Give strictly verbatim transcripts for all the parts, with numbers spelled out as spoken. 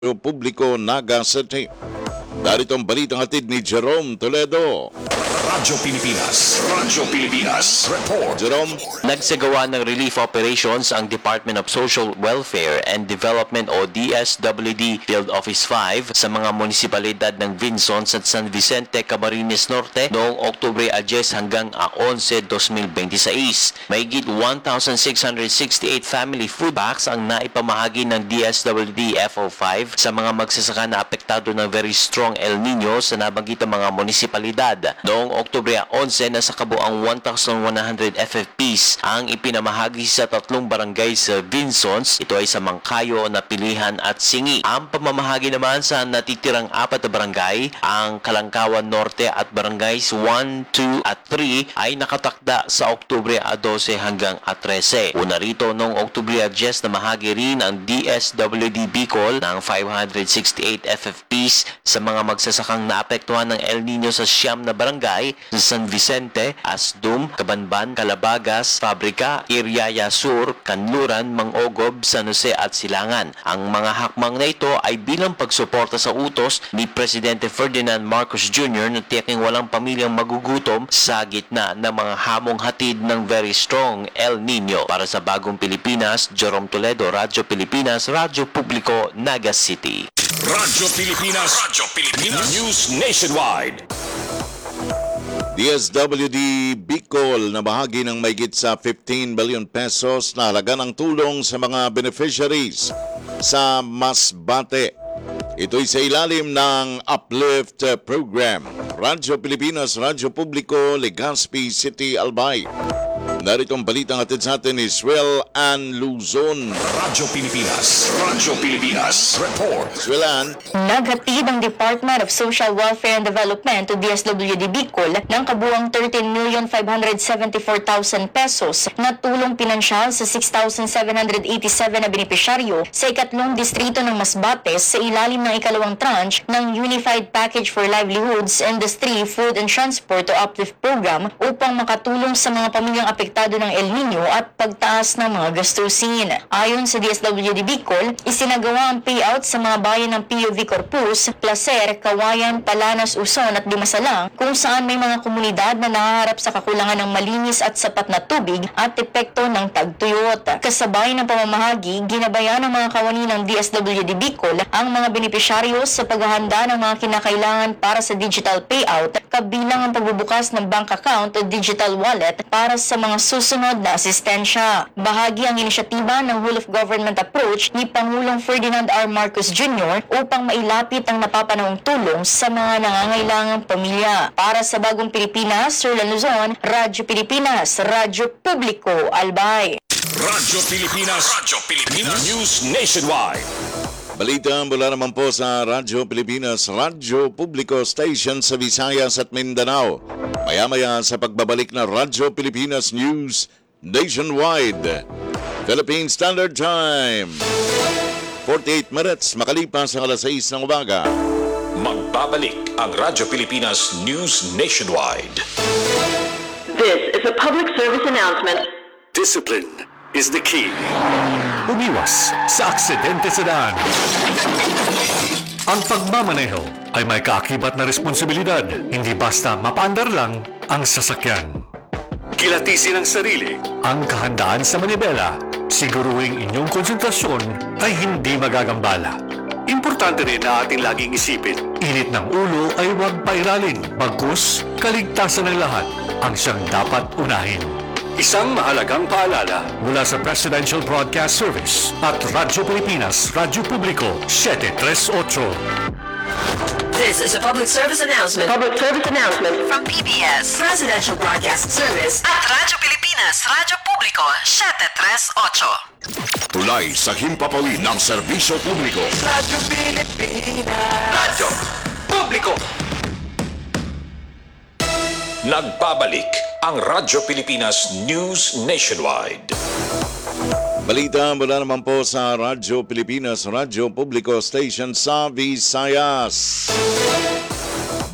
Publiko, Naga City. Darito ang balitang hatid ni Jerome Toledo. Radyo Pilipinas. Radyo Pilipinas. Report. Jerome. Nagsagawa ng relief operations ang Department of Social Welfare and Development o D S W D Field Office five sa mga munisipalidad ng Vinzons at San Vicente, Camarines Norte noong Oktubre ten hanggang eleven, twenty twenty-six. Mahigit one thousand six hundred sixty-eight family food packs ang naipamahagi ng D S W D F O five sa mga magsasaka na apektado ng very strong El Nino sa nabanggitang mga munisipalidad. Noong Oktubre eleven, nasa kabuang one thousand one hundred F F Ps ang ipinamahagi sa tatlong barangay sa Vinzons. Ito ay sa Mangkayo, Napilihan at Singi. Ang pamamahagi naman sa natitirang apat na barangay, ang Kalangkawan Norte at barangays one, two at three ay nakatakda sa Oktubre twelve hanggang thirteen. Una rito noong Oktubre ten na mahagi rin ang D S W D Bicol ng five hundred sixty-eight F F Ps sa mga magsasakang naapektuhan ng El Nino sa siyam na barangay sa San Vicente, Asdum, Cabanban, Calabagas, Fabrica, Iriaya Sur, Kanluran, Mangogob, San Jose at Silangan. Ang mga hakbang na ito ay bilang pagsuporta sa utos ni Presidente Ferdinand Marcos Junior na tiyaking walang pamilyang magugutom sa gitna ng mga hamong hatid ng very strong El Nino. Para sa Bagong Pilipinas, Jerome Toledo, Radyo Pilipinas, Radyo Publiko, Naga City. Radyo Pilipinas. Radyo Pilipinas. News Nationwide. D S W D Bicol na bahagi ng mahigit sa fifteen billion pesos na halaga ng tulong sa mga beneficiaries sa Masbate. Ito'y sa ilalim ng Uplift Program. Radyo Pilipinas, Radyo Publiko, Legazpi City, Albay. Narito ang balitang hatid sa atin ni Swell Ann Luzon. Radyo Pilipinas. Radyo Pilipinas. Report. Swell Ann. Naghatid ang Department of Social Welfare and Development o D S W D Bicol ng kabuang thirteen million five hundred seventy-four thousand pesos na tulong pinansyal sa six thousand seven hundred eighty-seven na benepisyaryo sa ikatlong distrito ng Masbate sa ilalim ng ikalawang tranche ng Unified Package for Livelihoods, Industry, Food and Transport o Uplift Program upang makatulong sa mga pamilyang apektado ng El Nino at pagtaas ng mga gastusin. Ayon sa D S W D Bicol, isinagawa ang payout sa mga bayan ng P O V Corpus, Placer, Kawayan, Palanas, Uson at Dimasalang kung saan may mga komunidad na nahaharap sa kakulangan ng malinis at sapat na tubig at epekto ng tagtuyot. Kasabay ng pamamahagi, ginabayan ng mga kawani ng D S W D Bicol ang mga benepisyaryo sa paghahanda ng mga kinakailangan para sa digital payout, kabilang ang pagbubukas ng bank account o digital wallet para sa mga susunod na asistensya. Bahagi ang inisyatiba ng Whole of Government approach ni Pangulong Ferdinand R. Marcos Junior upang mailapit ang napapanahong tulong sa mga nangangailangang pamilya. Para sa Bagong Pilipinas, Sir Luzon, Radyo Pilipinas, Radyo Publiko, Albay. Radyo Pilipinas. Radyo Pilipinas. News Nationwide. Balita mula naman po sa Radyo Pilipinas, Radyo Publiko Station sa Visayas at Mindanao. Maya-maya sa pagbabalik na Radyo Pilipinas News Nationwide. Philippine Standard Time. forty-eight minutes makalipas ang alas sais ng umaga. Magbabalik ang Radyo Pilipinas News Nationwide. This is a public service announcement. Discipline is the key. Umiwas sa aksidente sa daan. Ang pagmamaneho ay may kaakibat na responsibilidad. Hindi basta mapaandar lang ang sasakyan. Kilatisin ang sarili, ang kahandaan sa manibela. Siguruhing inyong konsentrasyon ay hindi magagambala. Importante rin na ating laging isipin, init ng ulo ay huwag pairalin. Bagkus, kaligtasan ng lahat ang siyang dapat unahin. Isang mahalagang paalala mula sa Presidential Broadcast Service at Radyo Pilipinas, Radyo Publiko, seven thirty-eight. This is a public service announcement. Public service announcement from P B S, Presidential Broadcast Service at Radyo Pilipinas, Radyo Publiko, seven thirty-eight. Tulay sa himpapawid ng serbisyo publiko. Radyo Pilipinas. Radyo Publiko. Nagbabalik ang Radyo Pilipinas News Nationwide. Balita mula naman po sa Radyo Pilipinas, Radyo Publiko Station sa Visayas.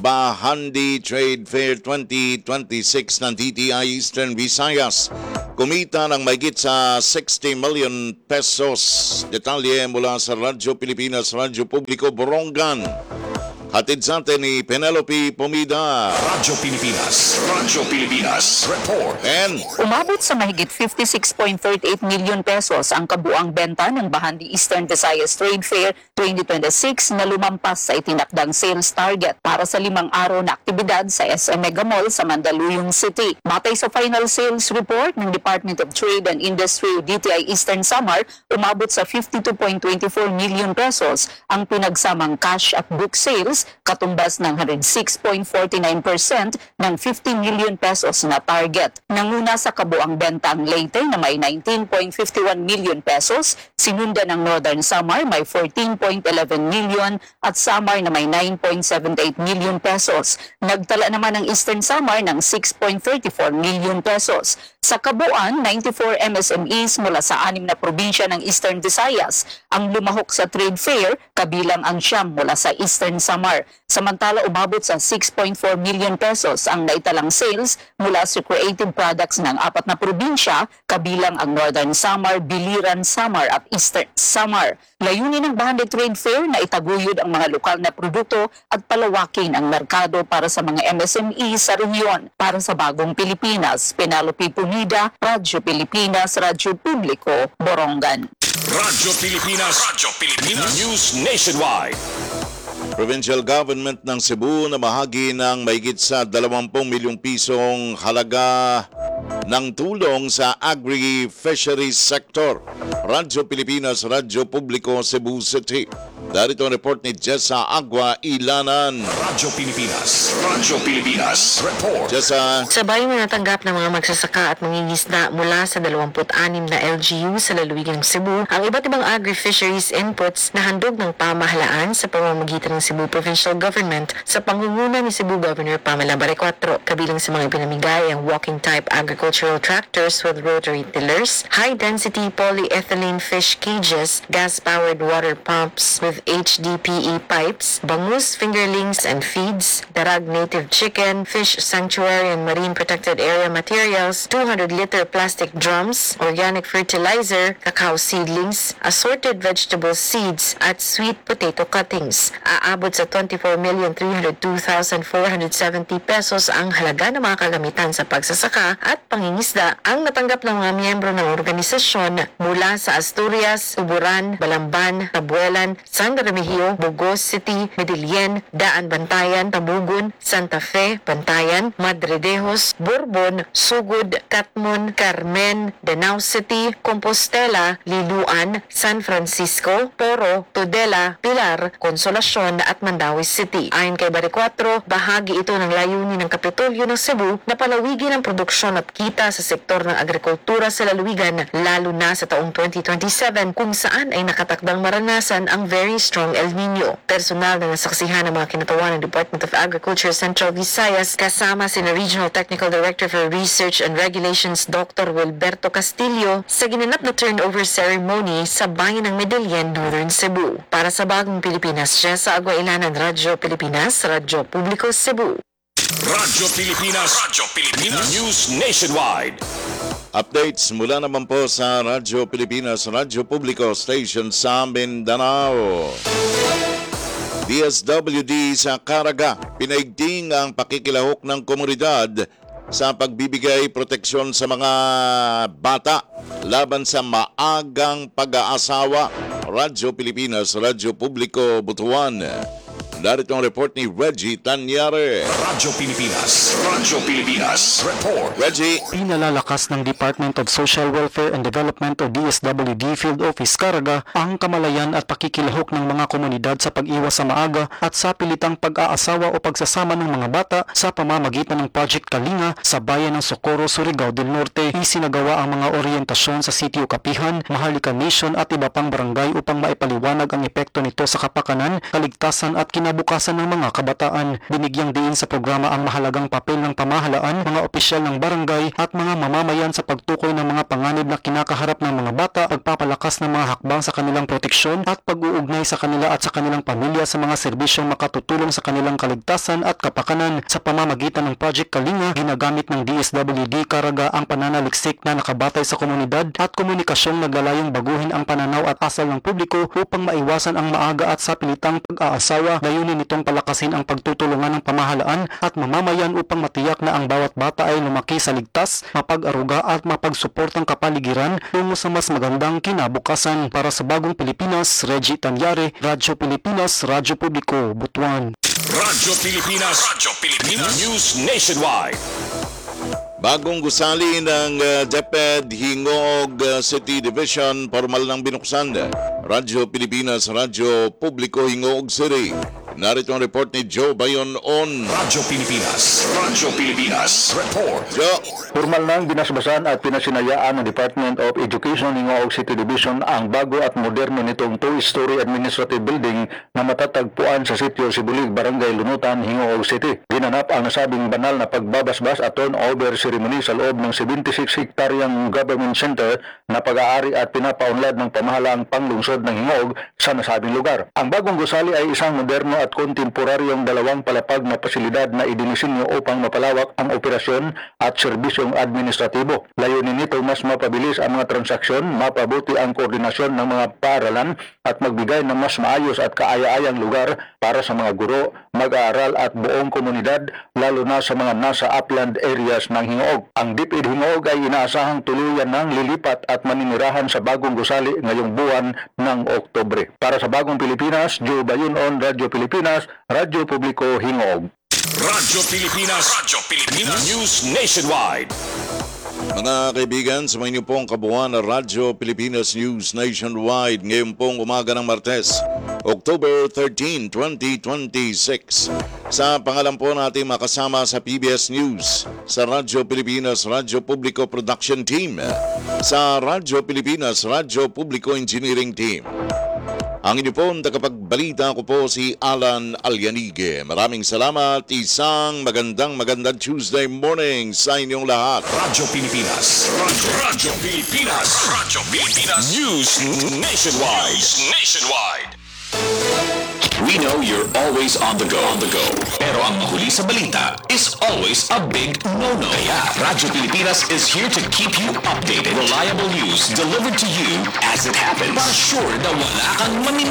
Bahandi Trade Fair twenty twenty-six ng D T I Eastern Visayas. Kumita ng mahigit sa sixty million pesos. Detalye mula sa Radyo Pilipinas, Radyo Publiko, Borongan. Hatid sa atin ni Penelope Pomida. Radyo Pilipinas. Radyo Pilipinas. Report. And Umabot sa mahigit fifty-six point three eight million pesos ang kabuang benta ng Bahandi Eastern Visayas Trade Fair twenty twenty-six na lumampas sa itinakdang sales target para sa limang araw na aktibidad sa S M Mega Mall sa Mandaluyong City. Batay sa final sales report ng Department of Trade and Industry D T I Eastern Samar, umabot sa fifty-two point two four million pesos ang pinagsamang cash at book sales, katumbas ng one hundred six point four nine percent ng fifty million pesos na target. Nanguna sa kabuang benta ang Leyte na may nineteen point five one million pesos, sinunda ng Northern Samar may fourteen point one one million at Samar na may nine point seven eight million pesos. Nagtala naman ang Eastern Samar ng six point three four million pesos. Sa kabuuan, ninety-four M S M Es mula sa anim na probinsya ng Eastern Visayas ang lumahok sa trade fair, kabilang ang siyam mula sa Eastern Samar. Samantala, umabot sa six point four million pesos ang naitalang sales mula sa creative products ng apat na probinsya, kabilang ang Northern Samar, Biliran Samar at Eastern Samar. Layunin ng Bahandi Trade Fair na itaguyod ang mga lokal na produkto at palawakin ang merkado para sa mga M S M E sa rehiyon. Para sa Bagong Pilipinas, Penelope Pomida, Radyo Pilipinas, Radyo Publiko, Borongan. Radyo Pilipinas. Radyo Pilipinas. News Nationwide. Provincial Government ng Cebu na bahagi ng mahigit sa dalawampu milyong pisong halaga ng tulong sa agri-fisheries sector. Radyo Pilipinas, Radyo Publiko, Cebu City. Darito ang report ni Jessa Agua Ilanan. Radyo Pilipinas. Radyo Pilipinas. Report. Jessa, Sabay na natanggap ng mga magsasaka at mangingisda mula sa dalawampu't anim na L G U sa lalawigan ng Cebu ang iba't ibang agri-fisheries inputs na handog ng pamahalaan sa pamamagitan ng Cebu Provincial Government sa pangunguna ni Cebu Governor Pamela Baricuatro. Kabilang sa mga pinamigay ang walking-type agricultural tractors with rotary tillers, high-density polyethylene fish cages, gas-powered water pumps with H D P E pipes, bangus fingerlings and feeds, darag native chicken, fish sanctuary and marine protected area materials, two hundred liter plastic drums, organic fertilizer, cacao seedlings, assorted vegetable seeds, at sweet potato cuttings. Aabot sa twenty-four million three hundred two thousand four hundred seventy pesos ang halaga ng mga kagamitan sa pagsasaka at pangingisda ang natanggap ng mga miyembro ng organisasyon mula sa Asturias, Tuburan, Balamban, Tabuelan, San Remigio, Bugos City, Medellin, Daan Bantayan, Tabugon, Santa Fe, Bantayan, Madridejos, Bourbon, Sugod, Catmon, Carmen, Danao City, Compostela, Liluan, San Francisco, Toro, Tudela, Pilar, Consolacion at Mandawi City. Ayon kay Baricuatro, bahagi ito ng layunin ng Kapitolyo ng Cebu na palawigin ang produksyon at kita sa sektor ng agrikultura sa lalawigan, lalo na sa taong twenty twenty-seven kung saan ay nakatakdang maranasan ang very strong El Nino. Personal na nasaksihan ng mga kinatawan ng Department of Agriculture Central Visayas kasama sina Regional Technical Director for Research and Regulations Doctor Wilberto Castillo sa ginanap na turnover ceremony sa bayan ng Medellin, Northern Cebu. Para sa Bagong Pilipinas, Jessa Agua Ilanan, Radyo Pilipinas, Radyo Publiko, Cebu. Radyo Pilipinas. Radyo Pilipinas. News Nationwide. updates mula naman po sa Radyo Pilipinas, Radyo Publiko Station sa Mindanao. D S W D sa Caraga, pinaigting ang pakikilahok ng komunidad sa pagbibigay proteksyon sa mga bata laban sa maagang pag-aasawa. Radyo Pilipinas, Radyo Publiko, Butuan. Narito ang report ni Reggie Tanyare. Radyo Pilipinas. Radyo Pilipinas. Report. Reggie. Pinalalakas ng Department of Social Welfare and Development o D S W D Field Office Caraga ang kamalayan at pakikilahok ng mga komunidad sa pag-iwas sa maaga at sa pilitang pag-aasawa o pagsasama ng mga bata sa pamamagitan ng Project Kalinga sa bayan ng Socorro, Surigao del Norte. Isinagawa ang mga oryentasyon sa Sitio Kapihan, Maharlika Mission at iba pang barangay upang maipaliwanag ang epekto nito sa kapakanan, kaligtasan at kinabukasan kinabukasan ng mga kabataan. Binigyang diin sa programa ang mahalagang papel ng pamahalaan, mga opisyal ng barangay at mga mamamayan sa pagtukoy ng mga panganib na kinakaharap ng mga bata, pagpapalakas ng mga hakbang sa kanilang proteksyon at pag-uugnay sa kanila at sa kanilang pamilya sa mga serbisyong makatutulong sa kanilang kaligtasan at kapakanan. Sa pamamagitan ng Project Kalinga, ginagamit ng D S W D Caraga ang pananaliksik na nakabatay sa komunidad at komunikasyong naglalayong baguhin ang pananaw at asal ng publiko upang maiwasan ang maaga at sapilitang pag-aasawa. Layunin nitong palakasin ang pagtutulungan ng pamahalaan at mamamayan upang matiyak na ang bawat bata ay lumaki sa ligtas, mapag-aruga at mapagsuportang kapaligiran tungo sa mas magandang kinabukasan. Para sa Bagong Pilipinas, Reggie Tanyari, Radyo Pilipinas, Radyo Publiko, Butuan. Radyo Pilipinas, Radyo Pilipinas, News Nationwide. Bagong gusali ng uh, DepEd Hingog uh, City Division, formal ng binuksan. Radyo Pilipinas, Radyo Publiko, Hingog City. Narito ang report ni Joe Bayon on Radyo Pilipinas, Radyo Pilipinas, Report. Joe. Formal nang binasbasan at pinasinayaan ng Department of Education Hingog City Division ang bago at moderno nitong two-story administrative building na matatagpuan sa sitio Sibulig, Barangay Lunutan, Hingog City. Ginanap ang nasabing banal na pagbabasbas at turnover ceremony sa loob ng seventy-six hektaryang government center na pag-aari at pinapaunlad ng pamahalaang panglungsod ng Hingog sa nasabing lugar. Ang bagong gusali ay isang moderno at kontemporaryong dalawang palapag na pasilidad na idinisenyo upang mapalawak ang operasyon at serbisyong administratibo. Layunin nito mas mapabilis ang mga transaksyon, mapabuti ang koordinasyon ng mga paaralan at magbigay ng mas maayos at kaaya-ayang lugar para sa mga guro, mag-aaral at buong komunidad, lalo na sa mga nasa upland areas ng Hingog. Ang DepEd Hingog ay inaasahang tuluyan ng lilipat at maninirahan sa bagong gusali ngayong buwan ng Oktubre. Para sa Bagong Pilipinas, Joe Bayon on Radyo Pilipinas, Radyo Publiko, Hingog. Radyo Pilipinas, Radyo Pilipinas, News Nationwide. Mga kaibigan, sa inyo pong kabuuan na Radyo Pilipinas News Nationwide ngayon pong umaga ng Martes, October thirteenth, twenty twenty-six. Sa pangalan po natin makasama sa P B S News, sa Radyo Pilipinas Radyo Publiko Production Team, sa Radyo Pilipinas Radyo Publiko Engineering Team. Ang inyo pong tagapagbalita ko po si Alan Alyanige. Maraming salamat. Isang magandang magandang Tuesday morning sa inyong lahat. Radyo Pilipinas, Radyo, Radyo Pilipinas, Radyo Pilipinas, News Nationwide, News Nationwide. We know you're always on the go, on the go. Pero ang mahuli sa balita is always a big no-no. Kaya Radyo Pilipinas is here to keep you updated. Reliable news delivered to you as it happens. Para sure na wala kang mami